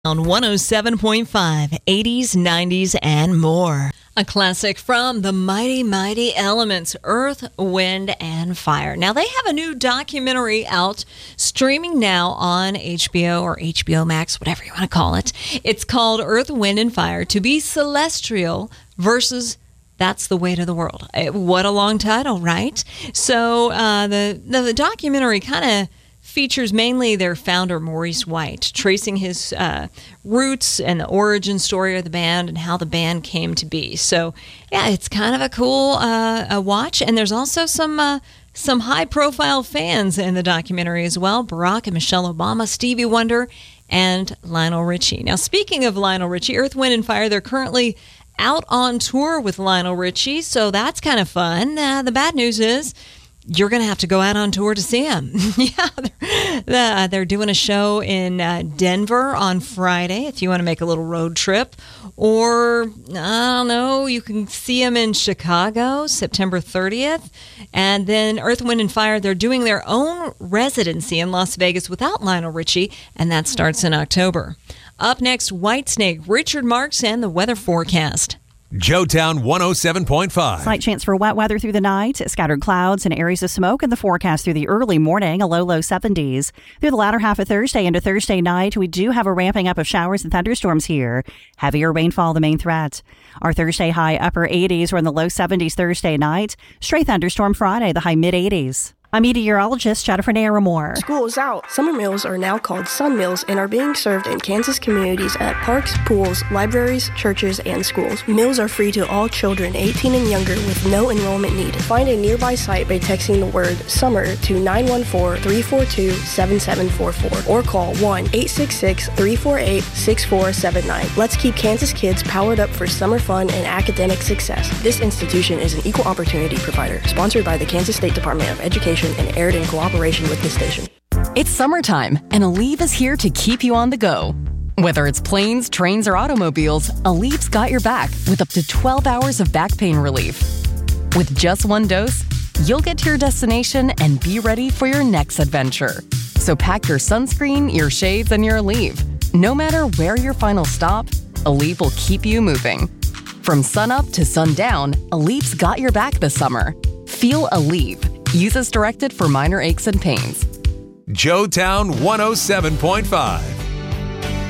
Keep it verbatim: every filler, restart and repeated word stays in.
On one oh seven point five, eighties, nineties, and more. A classic from the mighty, mighty Elements, Earth, Wind, and Fire. Now, they have a new documentary out, streaming now on H B O or H B O Max, whatever you want to call it. It's called Earth, Wind, and Fire, To Be Celestial versus That's the Weight of the World. What a long title, right? So uh, the, the, the documentary kind of features mainly their founder, Maurice White, tracing his uh, roots and the origin story of the band and how the band came to be. So, yeah, it's kind of a cool uh, a watch. And there's also some uh, some high-profile fans in the documentary as well. Barack and Michelle Obama, Stevie Wonder, and Lionel Richie. Now, speaking of Lionel Richie, Earth, Wind, and Fire, they're currently out on tour with Lionel Richie, so that's kind of fun. Uh, the bad news is you're going to have to go out on tour to see him. yeah, they're, uh, they're doing a show in uh, Denver on Friday if you want to make a little road trip. Or, I don't know, you can see him in Chicago September thirtieth. And then Earth, Wind, and Fire, they're doing their own residency in Las Vegas without Lionel Richie, and that starts in October. Up next, Whitesnake, Richard Marks, and the weather forecast. Joetown one oh seven point five. Slight chance for wet weather through the night, scattered clouds and areas of smoke in the forecast through the early morning, a low, low seventies. Through the latter half of Thursday into Thursday night, we do have a ramping up of showers and thunderstorms here. Heavier rainfall the main threat. Our Thursday high upper eighties, we're in the low seventies Thursday night. Straight thunderstorm Friday, the high mid eighties. I'm meteorologist Jennifer Naramore. School is out. Summer meals are now called Sun Meals and are being served in Kansas communities at parks, pools, libraries, churches, and schools. Meals are free to all children eighteen and younger with no enrollment need. Find a nearby site by texting the word SUMMER to nine one four, three four two, seven seven four four or call one eight six six, three four eight, six four seven nine. Let's keep Kansas kids powered up for summer fun and academic success. This institution is an equal opportunity provider, sponsored by the Kansas State Department of Education and aired in cooperation with this station. It's summertime, and Aleve is here to keep you on the go. Whether it's planes, trains, or automobiles, Aleve's got your back with up to twelve hours of back pain relief. With just one dose, you'll get to your destination and be ready for your next adventure. So pack your sunscreen, your shades, and your Aleve. No matter where your final stop, Aleve will keep you moving. From sunup to sundown, Aleve's got your back this summer. Feel Aleve. Use as directed for minor aches and pains. Joetown one oh seven point five.